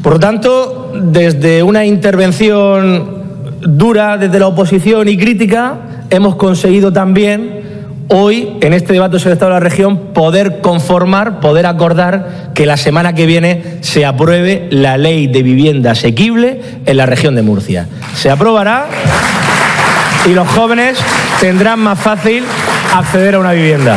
Por lo tanto, desde una intervención dura desde la oposición y crítica, hemos conseguido también hoy, en este debate sobre el estado de la región, poder conformar, poder acordar que la semana que viene se apruebe la ley de vivienda asequible en la región de Murcia. Se aprobará y los jóvenes tendrán más fácil acceder a una vivienda.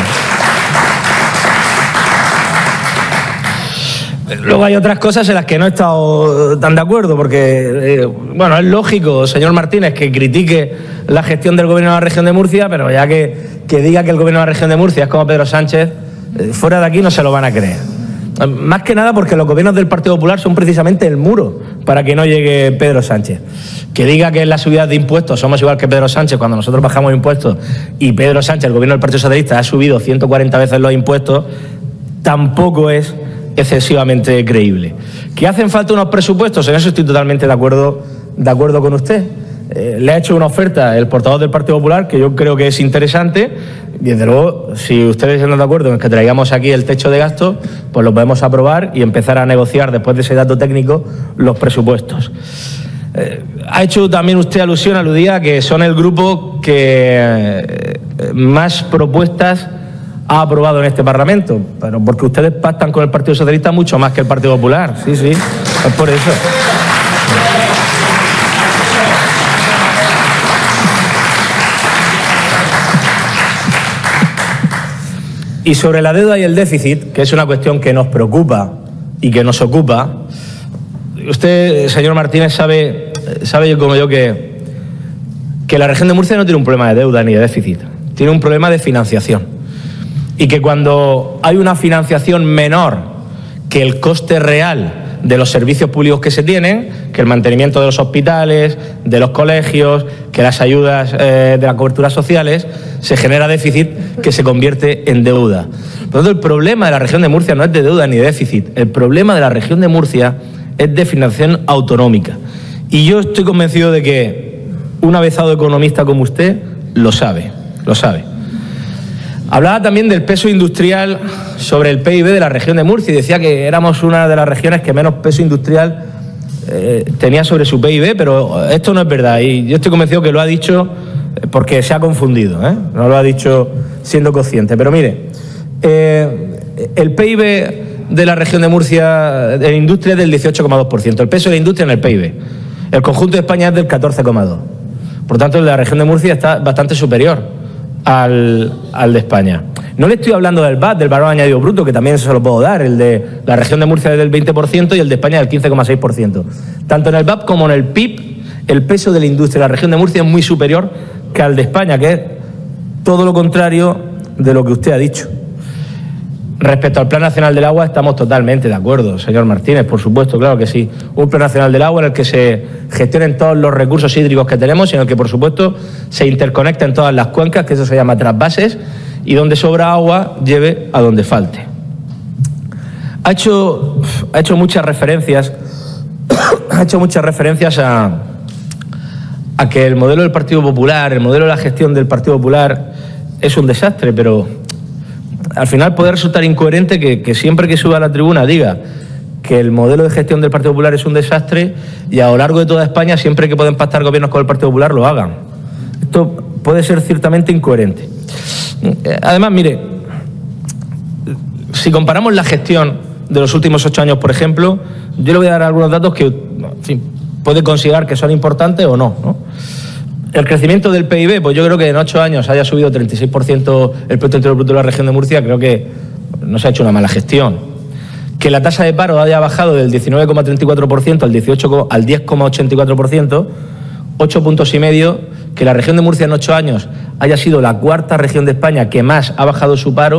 Luego hay otras cosas en las que no he estado tan de acuerdo, porque, bueno, es lógico, señor Martínez, que critique la gestión del Gobierno de la región de Murcia, pero ya que diga que el Gobierno de la región de Murcia es como Pedro Sánchez, fuera de aquí no se lo van a creer. Más que nada porque los gobiernos del Partido Popular son precisamente el muro para que no llegue Pedro Sánchez. Que diga que en las subidas de impuestos somos igual que Pedro Sánchez cuando nosotros bajamos impuestos y Pedro Sánchez, el Gobierno del Partido Socialista, ha subido 140 veces los impuestos, tampoco es excesivamente creíble. ¿Que hacen falta unos presupuestos? En eso estoy totalmente de acuerdo con usted. Le ha hecho una oferta el portavoz del Partido Popular que yo creo que es interesante. Desde luego, si ustedes están de acuerdo en que traigamos aquí el techo de gasto, pues lo podemos aprobar y empezar a negociar después de ese dato técnico los presupuestos. Ha hecho también usted aludía a que son el grupo que más propuestas ha aprobado en este Parlamento, pero porque ustedes pactan con el Partido Socialista mucho más que el Partido Popular. Sí, es por eso. Y sobre la deuda y el déficit, que es una cuestión que nos preocupa y que nos ocupa, usted, señor Martínez, sabe como yo que la región de Murcia no tiene un problema de deuda ni de déficit, tiene un problema de financiación. Y que cuando hay una financiación menor que el coste real de los servicios públicos que se tienen, que el mantenimiento de los hospitales, de los colegios, que las ayudas de las coberturas sociales, se genera déficit que se convierte en deuda. Por lo tanto, el problema de la región de Murcia no es de deuda ni de déficit. El problema de la región de Murcia es de financiación autonómica. Y yo estoy convencido de que un avezado economista como usted lo sabe. Hablaba también del peso industrial sobre el PIB de la región de Murcia y decía que éramos una de las regiones que menos peso industrial tenía sobre su PIB, pero esto no es verdad y yo estoy convencido que lo ha dicho porque se ha confundido, no lo ha dicho siendo consciente. Pero mire, el PIB de la región de Murcia de industria es del 18,2%, el peso de la industria en el PIB. El conjunto de España es del 14,2%. Por tanto, el de la región de Murcia está bastante superior al de España. No le estoy hablando del VAT, del valor añadido bruto, que también se lo puedo dar. El de la región de Murcia es del 20% y el de España del 15,6%. Tanto en el VAT como en el PIB, el peso de la industria de la región de Murcia es muy superior que al de España, que es todo lo contrario de lo que usted ha dicho. Respecto al Plan Nacional del Agua, estamos totalmente de acuerdo, señor Martínez, por supuesto, claro que sí. Un Plan Nacional del Agua en el que se gestionen todos los recursos hídricos que tenemos y en el que, por supuesto, se interconecten todas las cuencas, que eso se llama trasvases, y donde sobra agua, lleve a donde falte. Ha hecho muchas referencias a que el modelo del Partido Popular, el modelo de la gestión del Partido Popular es un desastre, pero al final puede resultar incoherente que siempre que suba a la tribuna diga que el modelo de gestión del Partido Popular es un desastre y a lo largo de toda España, siempre que pueden pactar gobiernos con el Partido Popular, lo hagan. Esto puede ser ciertamente incoherente. Además, mire, si comparamos la gestión de los últimos 8 años, por ejemplo, yo le voy a dar algunos datos que, en fin, puede considerar que son importantes o no, ¿no? El crecimiento del PIB, pues yo creo que en 8 años haya subido 36% el Producto Interior Bruto de la región de Murcia, creo que no se ha hecho una mala gestión. Que la tasa de paro haya bajado del 19,34% al 10,84%, 8 puntos y medio, que la región de Murcia en 8 años haya sido la 4ª región de España que más ha bajado su paro.